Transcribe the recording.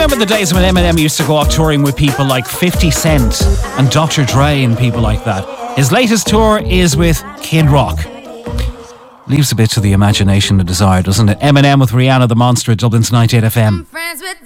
remember the days when Eminem used to go off touring with people like 50 Cent and Dr. Dre and people like that. His latest tour is with Kid Rock. Leaves a bit to the imagination and desire, doesn't it? Eminem with Rihanna the Monster at Dublin's 98 FM.